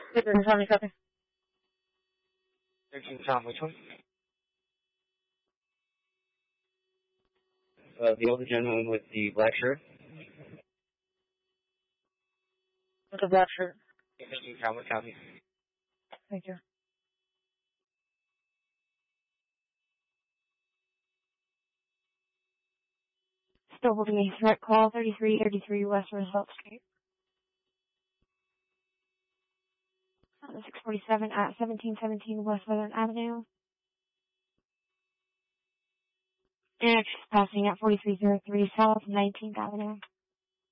Tommy, copy. 13 Tom, which one? The older gentleman with the black shirt. With the black shirt. 13 Tom, what copy? Thank you. Still holding a threat call, 3333 West Roosevelt Street. 647 at 1717 West Southern Avenue. And it's passing at 4303 South 19th Avenue.